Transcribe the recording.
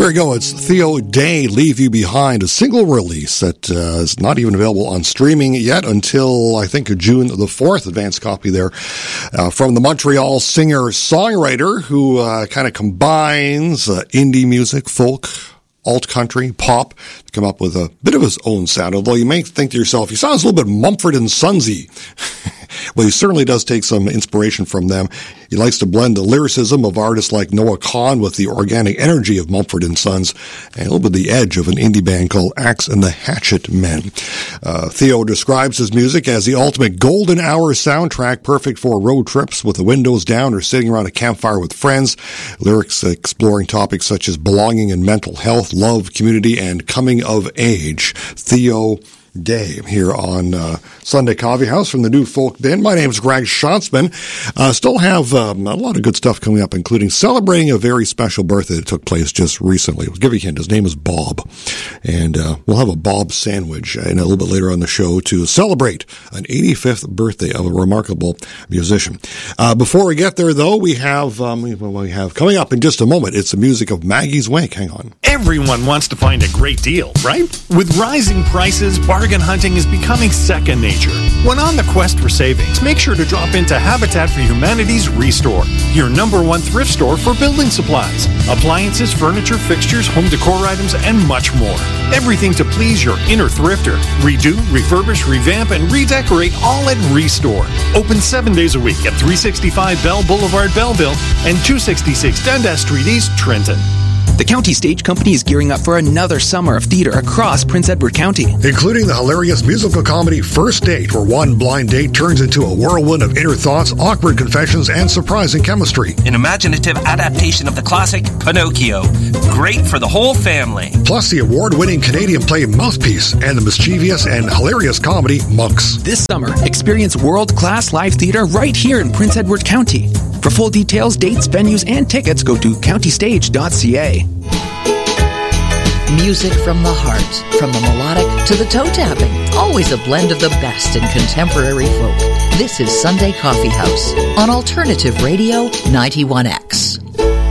There you go. It's Theo Day, Leave You Behind, a single release that is not even available on streaming yet until, I think, June the 4th. Advanced copy there from the Montreal singer-songwriter who kind of combines indie music, folk, alt-country, pop, to come up with a bit of his own sound. Although you may think to yourself, he sounds a little bit Mumford & Sons-y. Well, he certainly does take some inspiration from them. He likes to blend the lyricism of artists like Noah Kahan with the organic energy of Mumford & Sons and a little bit of the edge of an indie band called Axe and the Hatchet Men. Theo describes his music as the ultimate golden hour soundtrack, perfect for road trips with the windows down or sitting around a campfire with friends. Lyrics exploring topics such as belonging and mental health, love, community, and coming of age. Theo Day here on Sunday Coffee House from the New Folk Bin. My name is Greg Schantzman. Still have a lot of good stuff coming up, including celebrating a very special birthday that took place just recently. I'll give you a hint. His name is Bob. And we'll have a Bob sandwich in a little bit later on the show to celebrate an 85th birthday of a remarkable musician. Before we get there, though, we have coming up in just a moment, it's the music of Maggie's Wake. Hang on. Everyone wants to find a great deal, right? With rising prices, bargain hunting is becoming second nature. When on the quest for savings, make sure to drop into Habitat for Humanity's Restore, your #1 thrift store for building supplies, appliances, furniture, fixtures, home decor items, and much more. Everything to please your inner thrifter. Redo, refurbish, revamp, and redecorate all at Restore. Open 7 days a week at 365 Bell Boulevard, Belleville, and 266 Dundas Street East, Trenton. The County Stage Company is gearing up for another summer of theater across Prince Edward County, including the hilarious musical comedy First Date, where one blind date turns into a whirlwind of inner thoughts, awkward confessions, and surprising chemistry. An imaginative adaptation of the classic Pinocchio. Great for the whole family. Plus the award-winning Canadian play Mouthpiece and the mischievous and hilarious comedy Monks. This summer, experience world-class live theater right here in Prince Edward County. For full details, dates, venues, and tickets, go to countystage.ca. Music from the heart, from the melodic to the toe-tapping. Always a blend of the best in contemporary folk. This is Sunday Coffee House on Alternative Radio 91X.